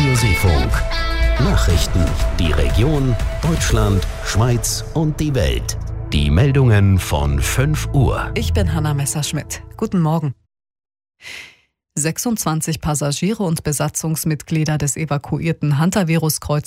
Seefunk. Nachrichten, die Region, Deutschland, Schweiz und die Welt. Die Meldungen von 5 Uhr. Ich bin Hanna Messerschmidt. Guten Morgen. 26 Passagiere und Besatzungsmitglieder des evakuierten Hantavirus-Kreuzers